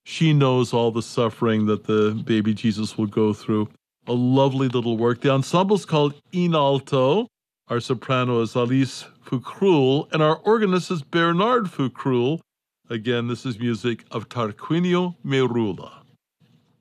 She knows all the suffering that the baby Jesus will go through. A lovely little work. The ensemble's called In Alto. Our soprano is Alice Fucrul, and our organist is Bernard Fucrul. Again, this is music of Tarquinio Merula.